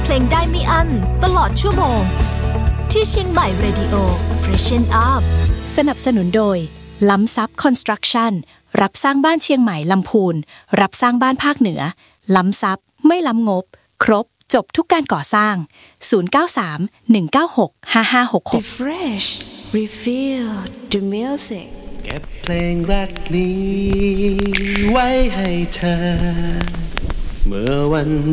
เพลงได้ไม่อั้นตลอดชั่วโมงที่เชียงใหม่ Radio Freshen Up สนับสนุนโดยล้ำซับคอนสตรักชั่นรับสร้างบ้านเชียงใหม่ลำพูนรับสร้างบ้านภาคเหนือล้ำซับไม่ล้ำงบครบจบทุกการก่อสร้าง0931965566 Refresh Refill the music เก็บเพลงรักนี้ไว้ให้เธอเมื่อวัน